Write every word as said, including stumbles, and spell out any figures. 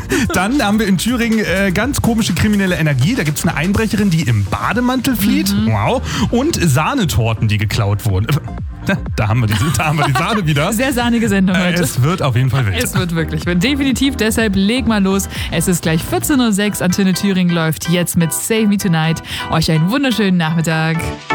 Dann haben wir in Thüringen äh, ganz komische kriminelle Energie. Da gibt es eine Einbrecherin, die im Bademantel flieht. Mhm. Wow. Und Sahnetorten, die geklaut wurden. Da haben wir die, da haben wir die Sahne wieder. Sehr sahnige Sendung heute. Äh, es wird auf jeden Fall wild. Es wird wirklich wild. Definitiv, deshalb leg mal los. Es ist gleich vierzehn Uhr sechs. Antenne Thüringen läuft jetzt mit Save Me Tonight. Euch einen wunderschönen Nachmittag.